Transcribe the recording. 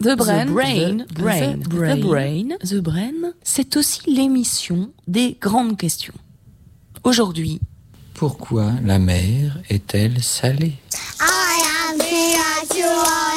The Brain, c'est aussi l'émission des grandes questions. Aujourd'hui, pourquoi la mer est-elle salée? I am the